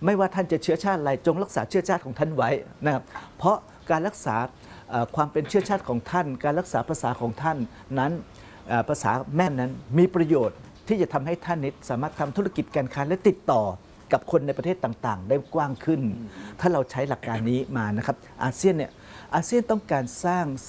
ไม่ว่าท่านจะเชื้อชาติอะไรจงรักษาเชื้อชาติของท่านไว้นะครับเพราะการรักษาความเป็นเชื้อชาติของท่านการรักษาภาษาของท่านนั้นภาษาแม่นั้นมีประโยชน์ที่จะทำให้ท่านนี้สามารถทำธุรกิจการค้าและติดต่อกับคนในประเทศต่างๆได้กว้างขึ้นถ้าเราใช้หลักการนี้มานะครับอาเซียนต้องการสร้าง